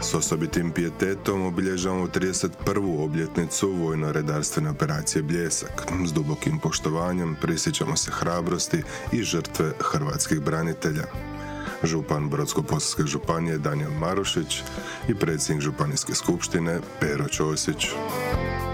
S osobitim pijetetom obilježavamo 31. obljetnicu vojno-redarstvene operacije Bljesak. S dubokim poštovanjem prisjećamo se hrabrosti i žrtve hrvatskih branitelja. Župan Brodsko-posavske županije Danijel Marušić i predsjednik županijske skupštine Pero Ćosić.